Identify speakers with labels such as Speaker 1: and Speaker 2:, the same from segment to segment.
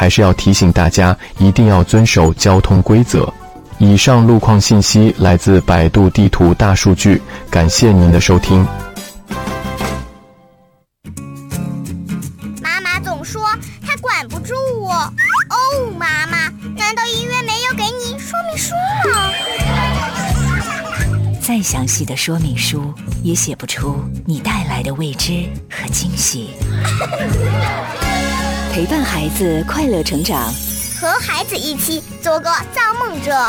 Speaker 1: 还是要提醒大家一定要遵守交通规则。以上路况信息来自百度地图大数据，感谢您的收听。
Speaker 2: 妈妈总说她管不住我。哦，妈妈，难道医院没有给你说明书吗？
Speaker 3: 再详细的说明书也写不出你带来的未知和惊喜。陪伴孩子快乐成长，
Speaker 2: 和孩子一起做个造梦者。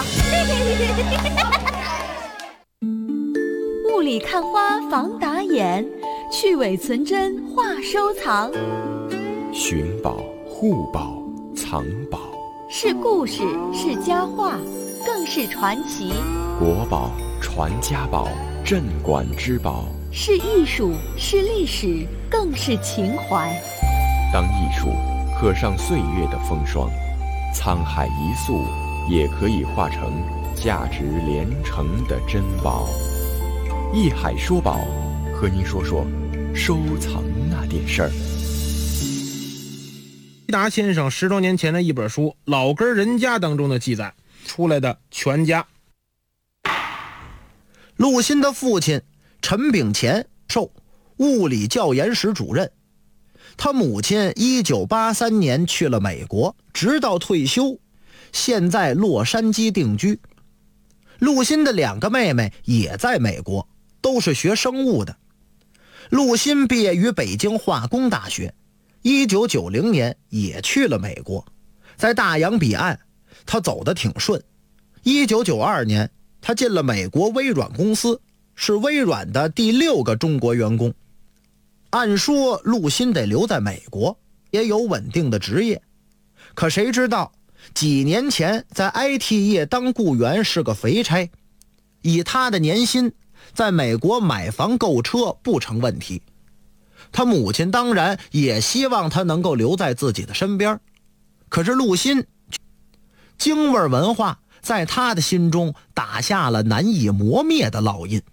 Speaker 4: 雾里看花防打眼，去伪存真话收藏。
Speaker 5: 寻宝、护宝、藏宝，
Speaker 4: 是故事，是佳话，更是传奇。
Speaker 5: 国宝、传家宝、镇馆之宝，
Speaker 4: 是艺术，是历史，更是情怀。
Speaker 5: 当艺术刻上岁月的风霜，沧海一粟也可以化成价值连城的珍宝。艺海说宝，和您说说收藏那点事儿。
Speaker 6: 达先生10多年前的一本书《老根人家》当中的记载出来的全家。
Speaker 7: 陆心的父亲陈炳乾授物理教研室主任，他母亲1983年去了美国，直到退休，现在洛杉矶定居。陆心的2个妹妹也在美国，都是学生物的。陆心毕业于北京化工大学，1990年也去了美国，在大洋彼岸他走得挺顺。1992年他进了美国微软公司，是微软的第6个中国员工。按说陆心得留在美国，也有稳定的职业，可谁知道几年前在 IT 业当雇员是个肥差，以他的年薪在美国买房购车不成问题。他母亲当然也希望他能够留在自己的身边，可是陆心京味文化在他的心中打下了难以磨灭的烙印。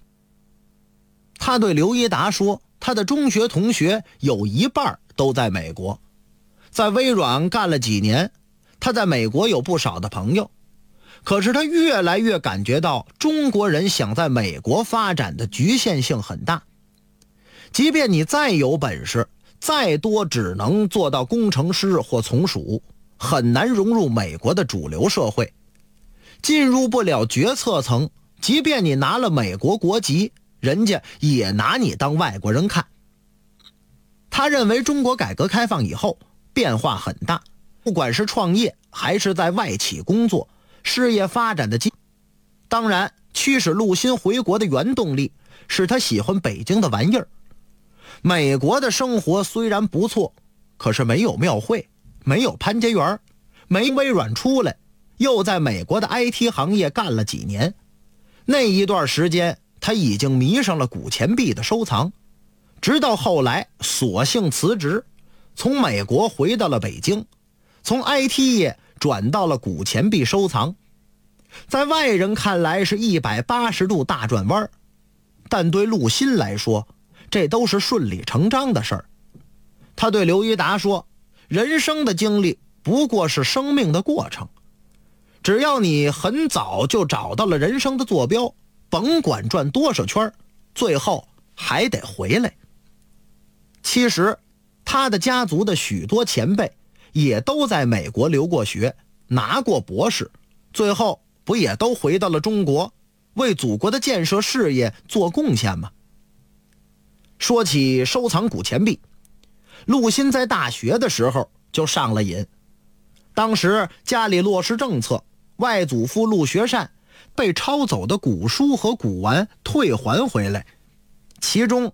Speaker 7: 他对刘一达说，他的中学同学有一半都在美国，在微软干了几年，他在美国有不少的朋友，可是他越来越感觉到中国人想在美国发展的局限性很大。即便你再有本事，再多只能做到工程师或从属，很难融入美国的主流社会，进入不了决策层。即便你拿了美国国籍，人家也拿你当外国人看。他认为中国改革开放以后变化很大，不管是创业还是在外企工作，事业发展的机。当然，驱使陆心回国的原动力是他喜欢北京的玩意儿。美国的生活虽然不错，可是没有庙会，没有潘家园，没微软出来，又在美国的 IT 行业干了几年。那一段时间他已经迷上了古钱币的收藏，直到后来索性辞职，从美国回到了北京，从 IT 业转到了古钱币收藏。在外人看来是180度大转弯，但对陆心来说，这都是顺理成章的事儿。他对刘一达说，人生的经历不过是生命的过程，只要你很早就找到了人生的坐标，甭管转多少圈，最后还得回来。其实他的家族的许多前辈也都在美国留过学，拿过博士，最后不也都回到了中国，为祖国的建设事业做贡献吗？说起收藏古钱币，陆心在大学的时候就上了瘾。当时家里落实政策，外祖父陆学善被抄走的古书和古玩退还回来，其中